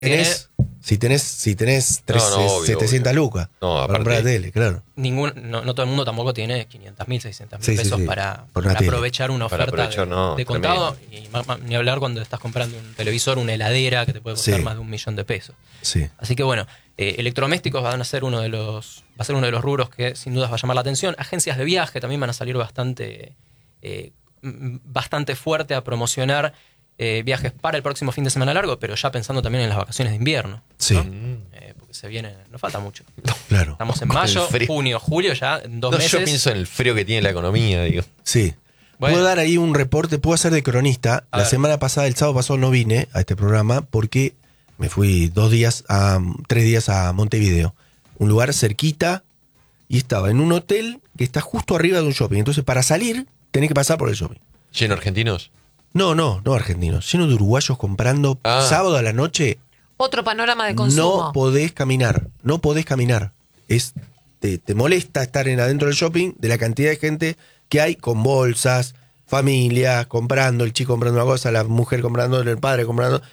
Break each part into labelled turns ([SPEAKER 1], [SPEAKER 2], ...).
[SPEAKER 1] Si tenés 700 lucas para comprar la tele, claro.
[SPEAKER 2] No todo el mundo tampoco tiene 500.000, 600.000
[SPEAKER 1] Sí,
[SPEAKER 2] pesos
[SPEAKER 1] sí.
[SPEAKER 2] para
[SPEAKER 1] Por
[SPEAKER 2] aprovechar una oferta de contado.
[SPEAKER 3] Tremendo.
[SPEAKER 2] Y ni hablar cuando estás comprando un televisor, una heladera que te puede costar más de $1.000.000.
[SPEAKER 1] Sí.
[SPEAKER 2] Así que bueno, electrodomésticos va a ser uno de los rubros que sin dudas va a llamar la atención. Agencias de viaje también van a salir bastante fuerte a promocionar viajes para el próximo fin de semana largo, pero ya pensando también en las vacaciones de invierno.
[SPEAKER 1] Sí.
[SPEAKER 2] ¿No? Porque se viene, nos falta mucho.
[SPEAKER 1] Claro.
[SPEAKER 2] Estamos en mayo, junio, julio, ya en 2 meses.
[SPEAKER 3] Yo pienso en el frío que tiene la economía, digo.
[SPEAKER 1] Sí.
[SPEAKER 2] Bueno.
[SPEAKER 1] Puedo dar ahí un reporte, puedo hacer de cronista. La semana pasada, el sábado pasado, no vine a este programa porque me fui 3 días a Montevideo. Un lugar cerquita y estaba en un hotel que está justo arriba de un shopping. Entonces, para salir, tenés que pasar por el shopping.
[SPEAKER 3] ¿Lleno de argentinos?
[SPEAKER 1] No argentinos. Lleno de uruguayos comprando sábado a la noche.
[SPEAKER 4] Otro panorama de consumo.
[SPEAKER 1] No podés caminar. Te molesta estar adentro del shopping de la cantidad de gente que hay con bolsas, familias, comprando, el chico comprando una cosa, la mujer comprando, el padre comprando.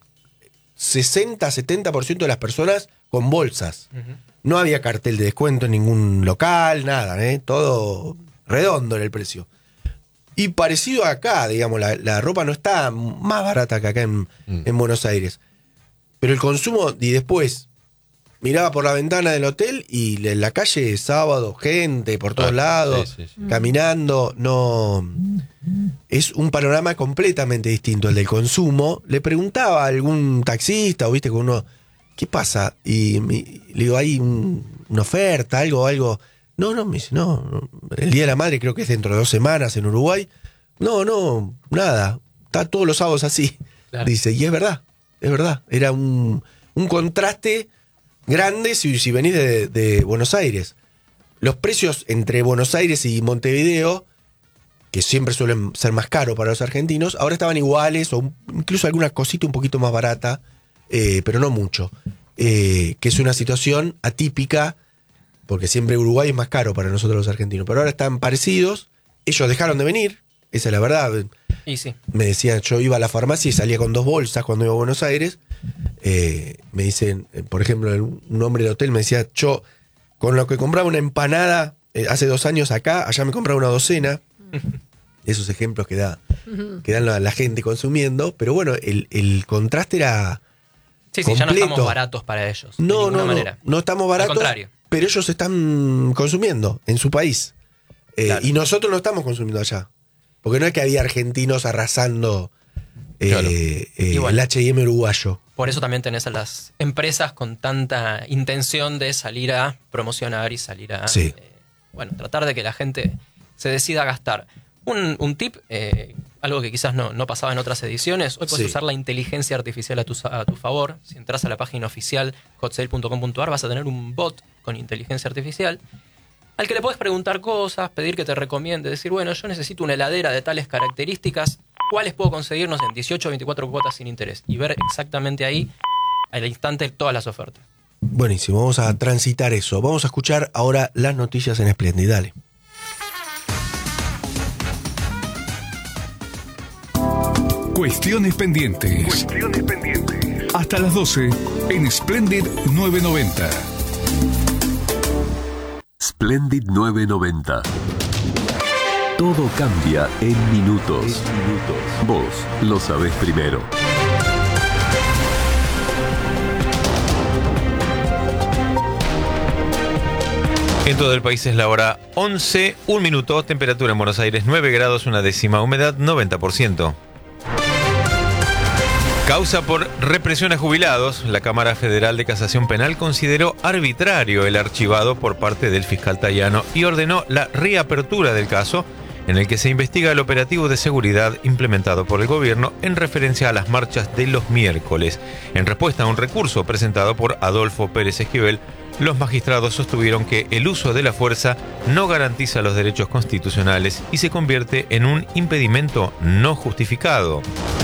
[SPEAKER 1] 60-70% de las personas con bolsas. Uh-huh. No había cartel de descuento en ningún local, nada, todo redondo en el precio. Y parecido a acá, digamos, la ropa no está más barata que acá en Buenos Aires. Pero el consumo, y después miraba por la ventana del hotel y en la calle sábado, gente por todos lados, sí. Caminando, no. Es un panorama completamente distinto al del consumo. Le preguntaba a algún taxista, o viste, con uno, ¿qué pasa? Y le digo, ¿hay una oferta, algo? No, me dice, no. El Día de la Madre creo que es dentro de 2 semanas en Uruguay. No, nada. Está todos los sábados así. Claro. Dice, y es verdad. Era un contraste grande si venís de Buenos Aires. Los precios entre Buenos Aires y Montevideo, que siempre suelen ser más caros para los argentinos, ahora estaban iguales o incluso alguna cosita un poquito más barata, pero no mucho. Que es una situación atípica, porque siempre Uruguay es más caro para nosotros los argentinos. Pero ahora están parecidos. Ellos dejaron de venir, esa es la verdad.
[SPEAKER 2] Y sí.
[SPEAKER 1] Me decían, yo iba a la farmacia y salía con 2 bolsas cuando iba a Buenos Aires. Me dicen, por ejemplo, un hombre del hotel me decía, yo con lo que compraba una empanada hace 2 años acá, allá me compraba una docena. Esos ejemplos que dan la gente consumiendo. Pero bueno, el contraste era completo.
[SPEAKER 2] Ya no estamos baratos para ellos.
[SPEAKER 1] No estamos baratos.
[SPEAKER 2] Al contrario.
[SPEAKER 1] Pero ellos están consumiendo en su país. Claro. Y nosotros no estamos consumiendo allá. Porque no es que había argentinos arrasando el H&M uruguayo.
[SPEAKER 2] Por eso también tenés a las empresas con tanta intención de salir a promocionar y salir a tratar de que la gente se decida a gastar. Un tip, algo que quizás no pasaba en otras ediciones, hoy puedes usar la inteligencia artificial a tu favor. Si entras a la página oficial hotsale.com.ar vas a tener un bot con inteligencia artificial al que le puedes preguntar cosas, pedir que te recomiende, decir, bueno, yo necesito una heladera de tales características, ¿cuáles puedo conseguirnos en 18 o 24 cuotas sin interés? Y ver exactamente ahí, al instante, todas las ofertas.
[SPEAKER 1] Buenísimo, vamos a transitar eso. Vamos a escuchar ahora las noticias en Splendid. Dale.
[SPEAKER 5] Cuestiones pendientes. Hasta las 12 en Splendid 990.
[SPEAKER 6] Splendid 990. Todo cambia en minutos. Vos lo sabés primero.
[SPEAKER 3] En todo el país es la hora 11, 1 minuto, temperatura en Buenos Aires 9 grados, 1 décima, humedad 90%. Causa por represión a jubilados. La Cámara Federal de Casación Penal consideró arbitrario el archivado por parte del fiscal Tayano y ordenó la reapertura del caso, en el que se investiga el operativo de seguridad implementado por el gobierno en referencia a las marchas de los miércoles. En respuesta a un recurso presentado por Adolfo Pérez Esquivel, los magistrados sostuvieron que el uso de la fuerza no garantiza los derechos constitucionales y se convierte en un impedimento no justificado.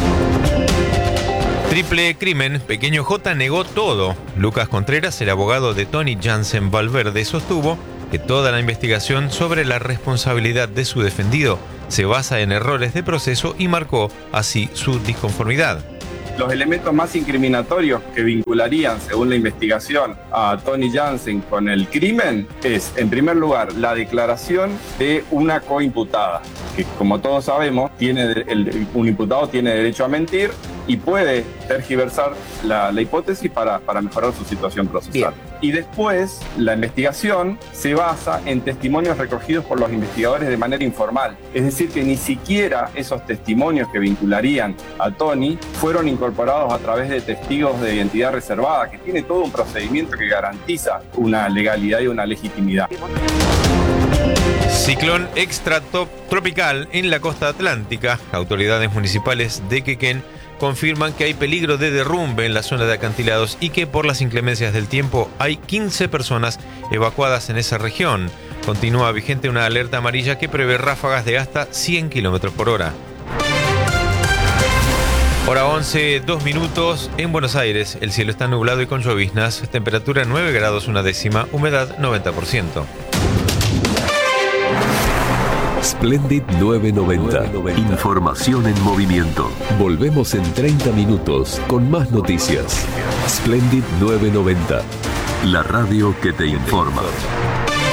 [SPEAKER 3] Triple crimen, Pequeño J negó todo. Lucas Contreras, el abogado de Tony Jansen Valverde, sostuvo que toda la investigación sobre la responsabilidad de su defendido se basa en errores de proceso y marcó así su disconformidad.
[SPEAKER 7] Los elementos más incriminatorios que vincularían, según la investigación, a Tony Jansen con el crimen es, en primer lugar, la declaración de una coimputada, que como todos sabemos, un imputado tiene derecho a mentir y puede tergiversar la hipótesis para mejorar su situación procesal. Bien. Y después, la investigación se basa en testimonios recogidos por los investigadores de manera informal. Es decir, que ni siquiera esos testimonios que vincularían a Tony fueron incorporados a través de testigos de identidad reservada, que tiene todo un procedimiento que garantiza una legalidad y una legitimidad.
[SPEAKER 3] Ciclón extratropical en la costa atlántica. Autoridades municipales de Quequén confirman que hay peligro de derrumbe en la zona de acantilados y que por las inclemencias del tiempo hay 15 personas evacuadas en esa región. Continúa vigente una alerta amarilla que prevé ráfagas de hasta 100 km por hora. Hora 11, 2 minutos. En Buenos Aires, el cielo está nublado y con lloviznas. Temperatura 9 grados 1/10, humedad 90%.
[SPEAKER 6] Splendid 990. Información en movimiento. Volvemos en 30 minutos con más noticias. Splendid 990. La radio que te informa.